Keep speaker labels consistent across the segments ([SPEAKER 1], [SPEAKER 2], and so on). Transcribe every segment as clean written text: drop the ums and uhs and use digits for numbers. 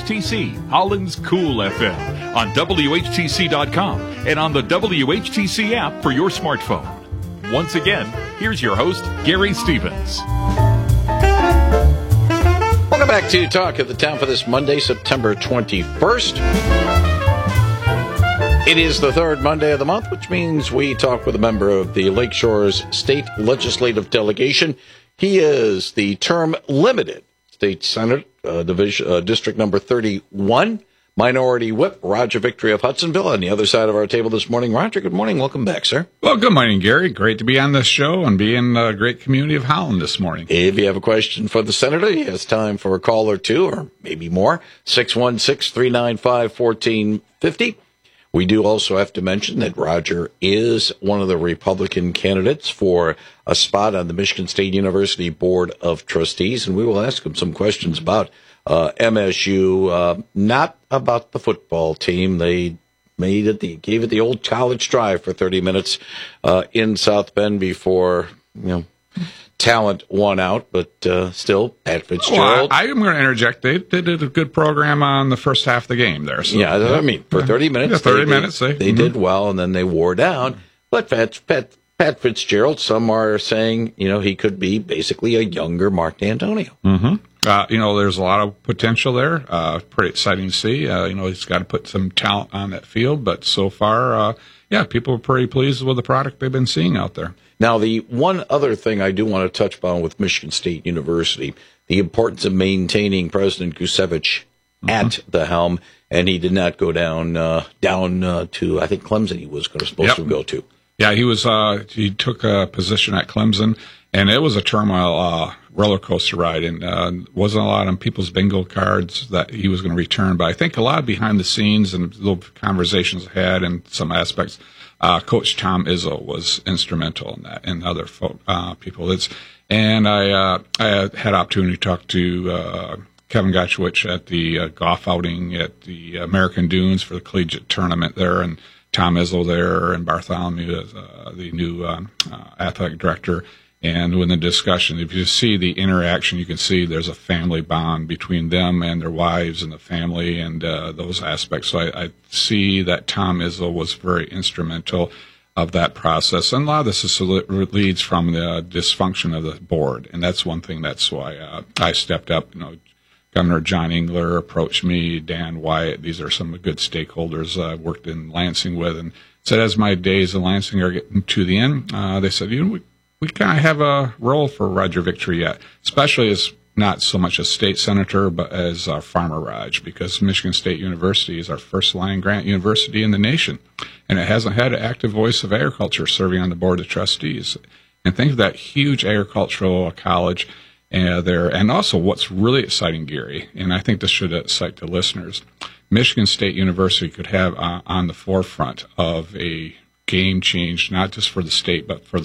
[SPEAKER 1] WHTC, Holland's Cool FM, on WHTC.com, and on the WHTC app for your smartphone. Once again, here's your host, Gary Stevens.
[SPEAKER 2] Welcome back to Talk of the Town for this Monday, September 21st. It is the third Monday of the month, which means we talk with a member of the Lakeshores State Legislative Delegation. He is the term-limited State Senate District Number 31, Minority Whip, Roger Victory of Hudsonville. On the other side of our table this morning, Roger, good morning. Welcome back, sir.
[SPEAKER 3] Well, good morning, Gary. Great to be on this show and be in the great community of Holland this morning.
[SPEAKER 2] If you have a question for the Senator, he has time for a call or two, or maybe more, 616-395-1450. We do also have to mention that Roger is one of the Republican candidates for a spot on the Michigan State University Board of Trustees, and we will ask him some questions about MSU, not about the football team. They gave it the old college try for 30 minutes in South Bend before, talent won out, but still, Pat Fitzgerald.
[SPEAKER 3] Well, I'm going to interject. They did a good program on the first half of the game there. So,
[SPEAKER 2] for 30 minutes. They did well, and then they wore down. But Pat Fitzgerald, some are saying, he could be basically a younger Mark D'Antonio.
[SPEAKER 3] Mm-hmm. There's a lot of potential there. Pretty exciting to see. He's got to put some talent on that field, but so far, people are pretty pleased with the product they've been seeing out there.
[SPEAKER 2] Now, the one other thing I do want to touch upon with Michigan State University, the importance of maintaining President Gusevich at the helm, and he did not go down to, I think, Clemson he was supposed to go to.
[SPEAKER 3] Yeah, he took a position at Clemson, and it was a turmoil roller coaster ride, and wasn't a lot on people's bingo cards that he was going to return, but I think a lot behind the scenes and little conversations had in some aspects. Coach Tom Izzo was instrumental in that, and other people. And I had opportunity to talk to Kevin Gotchwich at the golf outing at the American Dunes for the collegiate tournament there, and Tom Izzo there, and Bartholomew, the new athletic director. And in the discussion, if you see the interaction, you can see there's a family bond between them and their wives and the family and those aspects. So I see that Tom Izzo was very instrumental of that process. And a lot of this leads from the dysfunction of the board. And that's one thing. That's why I stepped up. Governor John Engler approached me, Dan Wyatt. These are some good stakeholders I've worked in Lansing with. And said, as my days in Lansing are getting to the end, they said, we kind of have a role for Roger Victory yet, especially as not so much a state senator, but as Farmer Raj, because Michigan State University is our first land grant university in the nation, and it hasn't had an active voice of agriculture serving on the board of trustees. And think of that huge agricultural college there. And also what's really exciting, Gary, and I think this should excite the listeners, Michigan State University could have on the forefront of a game change, not just for the state, but for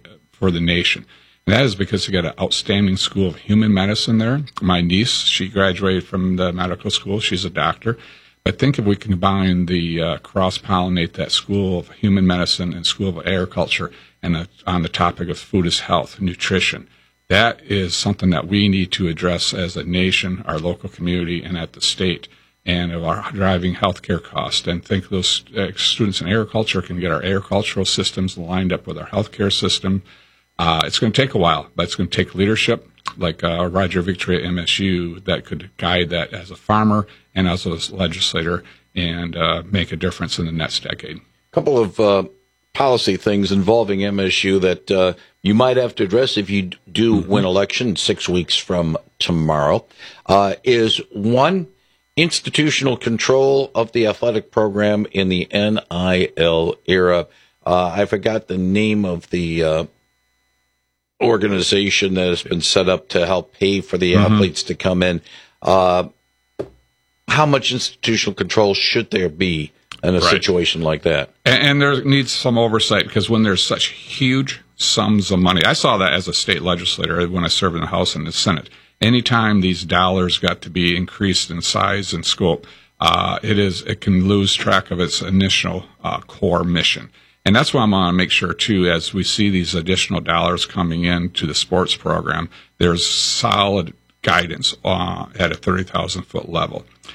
[SPEAKER 3] the nation. And that is because you got an outstanding school of human medicine there. My niece, she graduated from the medical school. She's a doctor. But think if we can combine the cross-pollinate that school of human medicine and school of agriculture and on the topic of food is health, nutrition. That is something that we need to address as a nation, our local community, and at the state, and of our driving healthcare costs. And think those students in agriculture can get our agricultural systems lined up with our healthcare system. It's going to take a while, but it's going to take leadership like Roger Victory at MSU that could guide that as a farmer and as a legislator and make a difference in the next decade.
[SPEAKER 2] A couple of policy things involving MSU that you might have to address if you do win election 6 weeks from tomorrow is one, institutional control of the athletic program in the NIL era. I forgot the name of the organization that has been set up to help pay for the athletes to come in. How much institutional control should there be in a situation like that?
[SPEAKER 3] And there needs some oversight, because when there's such huge sums of money, I saw that as a state legislator when I served in the House and the Senate. Anytime these dollars got to be increased in size and scope, it can lose track of its initial core mission. And that's why I'm going to make sure, too, as we see these additional dollars coming in to the sports program, there's solid guidance at a 30,000-foot level.